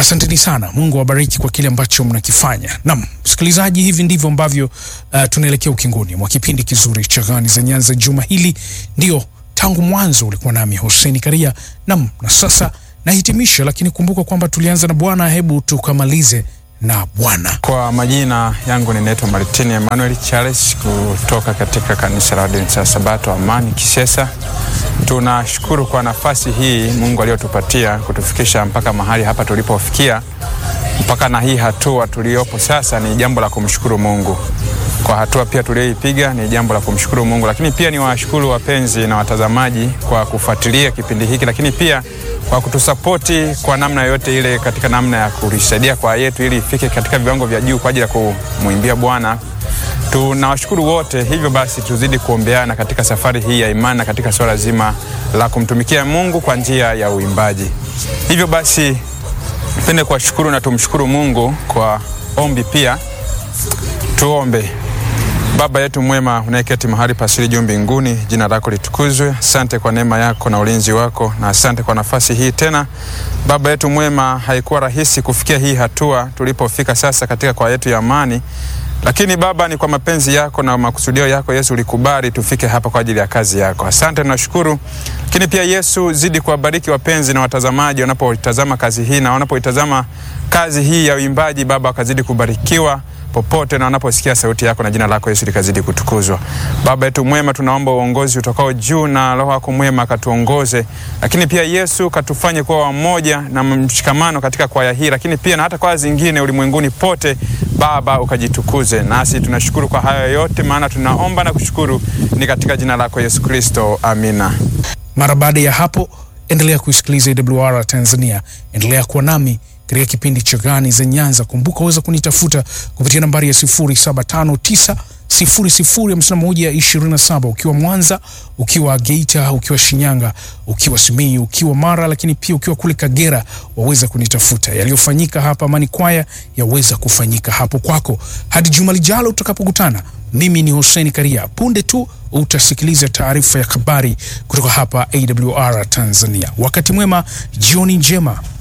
Asanteni sana. Mungu awabariki kwa kile ambacho mnakifanya. Naam, msikilizaji, hivi ndivyo ambavyo tunaelekea ukingoni mwa kipindi kizuri cha Gani za Nyanza juma hili. Ndio tangu mwanzo ulikuwa nami Hussein Karia. Naam, na sasa nahitimisha, lakini kumbuka kwamba tulianza na Bwana, hebu tukamalize na Bwana. Kwa majina yangu ninaitwa Martin Emmanuel Charles kutoka katika kanisa la Waadventista Sabato Amani Kisesa. Tunashukuru kwa nafasi hii Mungu aliyotupatia kutufikisha mpaka mahali hapa tulipofikia, mpaka na hii hatua tuliyopo sasa. Ni jambo la kumshukuru Mungu kwa hatua pia tuliyoipiga, ni jambo la kumshukuru Mungu. Lakini pia ni washukuru wapenzi na watazamaji kwa kufuatilia kipindi hiki, lakini pia kwa kutusapoti kwa namna yote ile, katika namna ya kulisaidia kwa yetu ili ifike katika viwango vya juu kwa ajili ya kumuimbia Bwana. Tunawashukuru wote. Hivyo basi tuzidi kuombeana katika safari hii ya imani, katika swala zima la kumtumikia Mungu kwa njia ya uimbaji. Hivyo basi nipende kuwashukuru na tumshukuru Mungu kwa ombi pia. Tuombe. Baba yetu mwema unayeketi mahali pasiri juu mbinguni, jina lako litukuzwe. Asante kwa neema yako na ulinzi wako, na asante kwa nafasi hii tena. Baba yetu mwema, haikuwa rahisi kufikia hii hatua tulipofika sasa katika kwa yetu ya amani, lakini Baba ni kwa mapenzi yako na makusudio yako Yesu ulikubali tufike hapa kwa ajili ya kazi yako. Asante na shukuru. Lakini pia Yesu, zidi kuwabariki wapenzi na watazamaji wanapotazama kazi hii na wanapoitazama kazi hii ya uimbaji. Baba, akazidi kubarikiwa popote na wanaposikia sauti yako, na jina lako Yesu likazidi kutukuzwa. Baba yetu mwema, tunaomba uongozi utokao juu na Roho yako mwema katuongoze. Lakini pia Yesu, katufanye kuwa wamoja na mshikamano katika kwaya hii, lakini pia na hata kwaya zingine ulimwenguni pote. Baba, ukajitukuze. Nasi tunashukuru kwa haya yote, maana tunaomba na kushukuru ni katika jina lako Yesu Kristo. Amina. Mara baada ya hapo, endelea kusikiliza AWR Tanzania. Endelea kuwa nami katika kipindi cha Gani za Nyanza. Kumbuka uweza kunitafuta kupitia nambari ya 0759005127 ukiwa Mwanza, ukiwa Geita, ukiwa Shinyanga, ukiwa Simiyu, ukiwa Mara, lakini pia ukiwa kule Kagera waweza kunitafuta. Yaliyofanyika hapa Amani Kwaya yaweza kufanyika hapo kwako. Hadi juma lijalo tutakapokutana, mimi ni Hussein Karia. Punde tu utasikiliza taarifa ya habari kutoka hapa AWR Tanzania. Wakati mwema, jioni njema.